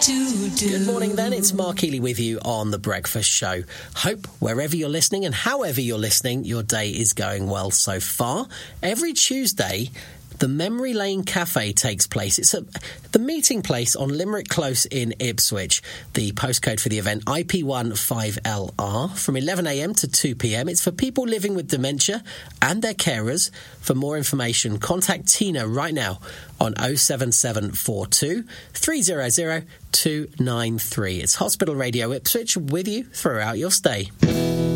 Good morning then, it's Mark Healy with you on The Breakfast Show. Hope wherever you're listening and however you're listening, your day is going well so far. Every Tuesday, the Memory Lane Cafe takes place. It's the meeting place on Limerick Close in Ipswich. The postcode for the event, IP15LR, from 11am to 2pm. It's for people living with dementia and their carers. For more information, contact Tina right now on 07742 300 293. It's Hospital Radio Ipswich with you throughout your stay.